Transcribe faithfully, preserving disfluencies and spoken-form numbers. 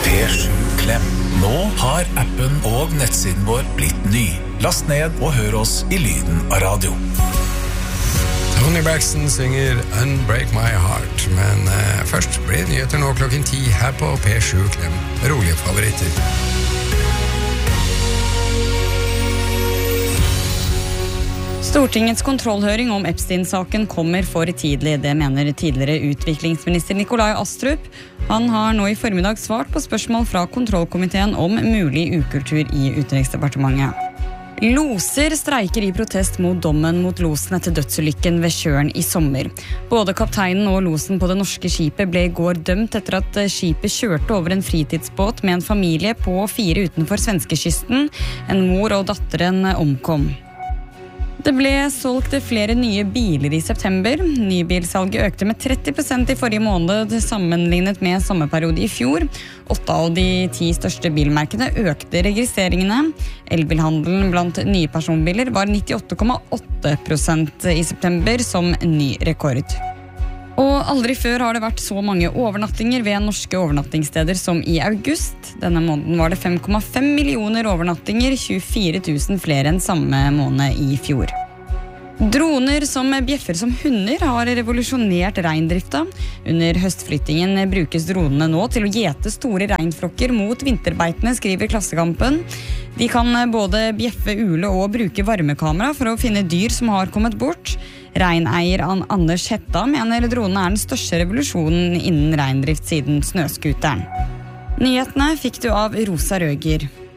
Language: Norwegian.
P sju Klem. Nå har appen og nettsiden vår blitt ny. Last ned og hør oss i lyden av radio. Tony Braxton synger Unbreak My Heart, men eh, først blir nyheter nå klokken ti her på P sju Klem. Rolige favoritter. Stortingets kontrollhøring om Epstein-saken kommer for tidlig, det mener tidligere utviklingsminister Nikolai Astrup. Han har nå i formiddag svart på spørsmål fra kontrollkomiteen om mulig ukultur i Utenriksdepartementet. Loser streiker i protest mot dommen mot losen etter dødsulykken ved Tjørn i sommer. Både kapteinen og losen på det norske skipet ble i går dømt etter at skipet kjørte over en fritidsbåt med en familie på fire utenfor svenskekysten. En mor og datteren omkom. Det ble solgt flere nye biler i september. Nybilsalget økte med tretti prosent i forrige måned sammenlignet med samme periode i fjor. Åtte av de ti største bilmerkene økte registreringene. Elbilhandelen blant nye personbiler var nittiåtte komma åtte prosent i september som ny rekord. Og aldri før har det vært så mange overnattinger ved norske overnattingssteder som i august. Denne måneden var det fem komma fem millioner overnattinger, tjuefire tusen flere enn samme måned i fjor. Droner som bjeffer som hunder har revolusjonert reindrifta. Under høstflyttingen brukes dronene nå til å gjete store reinflokker mot vinterbeitene, skriver Klassekampen. De kan både bjeffe, ule og bruke varmekamera for å finne dyr som har kommet bort. Reineier Anders Hetta mener dronene er den største revolusjonen innen reindrift siden snøskuteren. Nyhetene fikk du av Rosa Røger.